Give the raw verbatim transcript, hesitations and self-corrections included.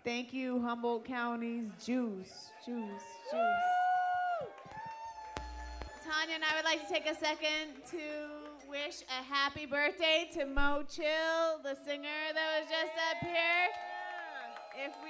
Thank you, Humboldt County's Juice, Juice, Juice. Tanya and I would like to take a second to wish a happy birthday to Mo Chill, the singer that was just up here. If we